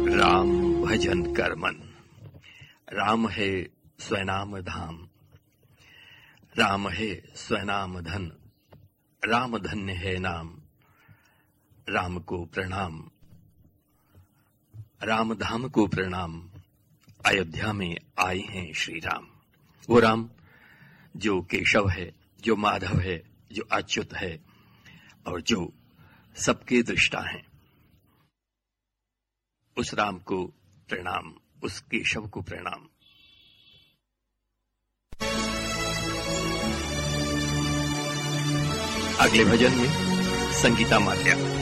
राम भजन कर मन, राम है स्वनाम धाम, राम है स्वनाम धन, राम धन्य है नाम, राम को प्रणाम, राम धाम को प्रणाम, अयोध्या में आए हैं श्री राम। वो राम जो केशव है, जो माधव है, जो अच्युत है और जो सबके दृष्टा हैं। उस राम को प्रणाम, उस केशव को प्रणाम। अगले भजन में संगीता माल्या।